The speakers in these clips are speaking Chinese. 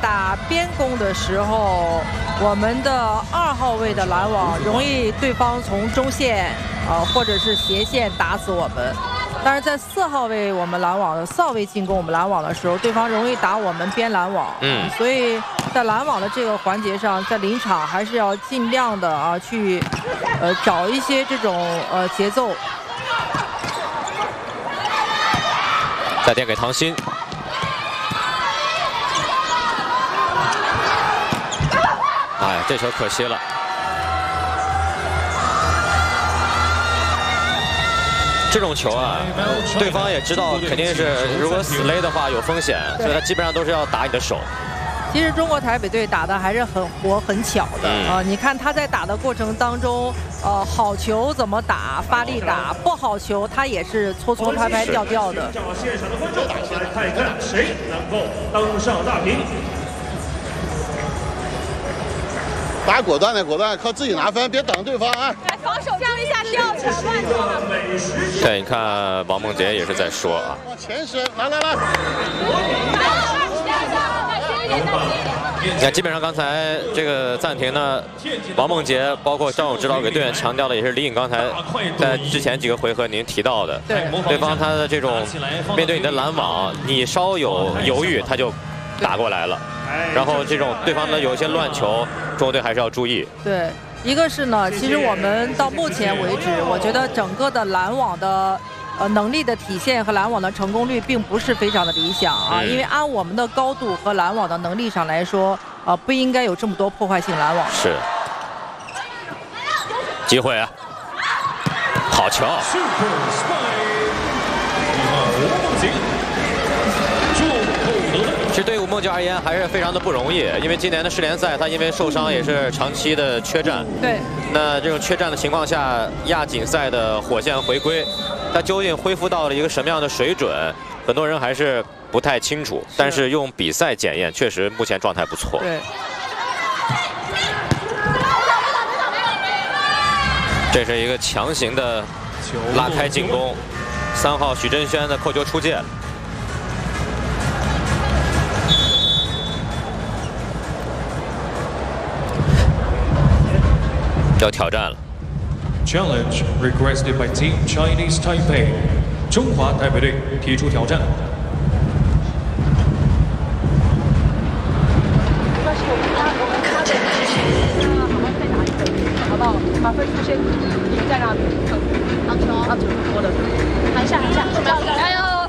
打边攻的时候，我们的2号位的拦网容易对方从中线或者是斜线打死我们。但是在4号位我们拦网的4号位进攻我们拦网的时候，对方容易打我们边拦网。所以在拦网的这个环节上，在临场还是要尽量的去找一些这种节奏。 再垫给唐鑫。哎，这球可惜了。这种球啊，对方也知道肯定是，如果死勒的话有风险，所以他基本上都是要打你的手。 其实中国台北队打的还是很活很巧的你看他在打的过程当中，好球怎么打，发力打；不好球他也是搓搓拍拍吊吊的。 现场的观众来看一看谁能够登上大屏。 打果断的，果断，靠自己拿分，别等对方啊！ 来防守这样一下吊球乱球。 对，你看王梦洁也是在说啊。 往前伸，来。 你看，基本上刚才这个暂停呢，王梦洁包括张勇指导给队员强调的也是李颖刚才在之前几个回合您提到的，对方他的这种面对你的拦网，你稍有犹豫他就打过来了。然后这种对方的有一些乱球，中国队还是要注意。 对，一个是呢，其实我们到目前为止，我觉得整个的拦网的能力的体现和拦网的成功率并不是非常的理想因为按我们的高度和拦网的能力上来说，不应该有这么多破坏性拦网。 是。机会啊，好球。其实对于吴梦洁而言还是非常的不容易，因为今年的世联赛他因为受伤也是长期的缺战。 对。 那这种缺战的情况下，亚锦赛的火线回归，他究竟恢复到了一个什么样的水准，很多人还是不太清楚。但是用比赛检验，确实目前状态不错。 对。 这是一个强行的拉开进攻，3号许真轩的扣球出界了。要挑战了。 Challenge requested by Team Chinese Taipei， 中华台北队提出挑战。 好不好？把分数先停在那边。好球，好球，多了。喊一下，加油！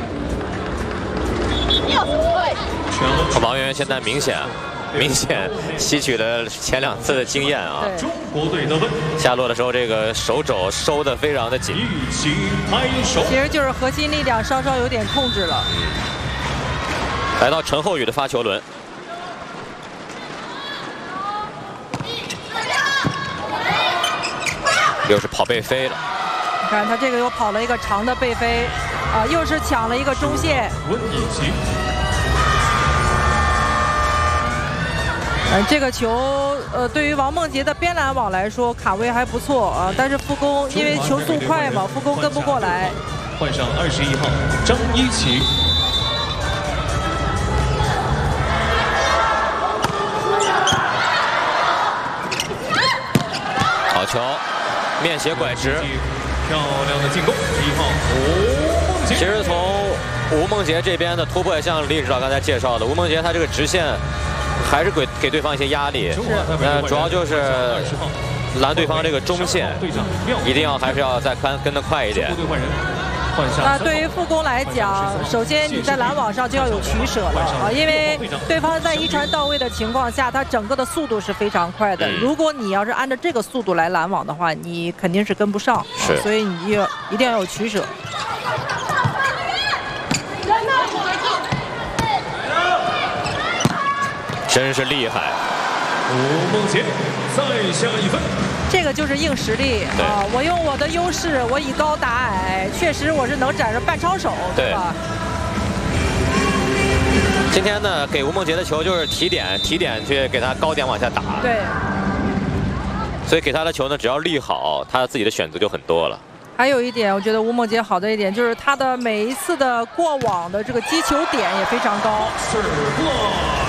王源现在明显吸取了前2次的经验啊。 中国队得分。 下落的时候，这个手肘收得非常的紧。 一起拍手。 其实就是核心力量稍稍有点控制了。 来到陈厚宇的发球轮。又是跑背飞了。 你看他这个又跑了一个长的背飞，又是抢了一个中线。这个球对于王梦洁的边拦网来说卡位还不错但是副攻因为球速快嘛，副攻跟不过来。 换上21号张一奇。 好球，面斜拐直， 漂亮的进攻。1号吴梦洁。 其实从吴梦洁这边的突破，也像李指导刚才介绍的，吴梦洁她这个直线。还是给对方一些压力，主要就是拦对方这个中线，一定要还是要再跟得快一点。 那对于副攻来讲，首先你在拦网上就要有取舍了因为对方在一传到位的情况下，他整个的速度是非常快的。如果你要是按照这个速度来拦网的话，你肯定是跟不上，所以你一定要有取舍。 真是厉害， 吴梦洁再下一分。 这个就是硬实力我用我的优势，我以高打矮，确实我是能展示半超手，对吧？ 今天呢，给吴梦洁的球就是提点去给他高点往下打。 对。 所以给他的球呢，只要立好，他自己的选择就很多了。 还有一点，我觉得吴梦洁好的一点就是他的每一次的过网的这个击球点也非常高。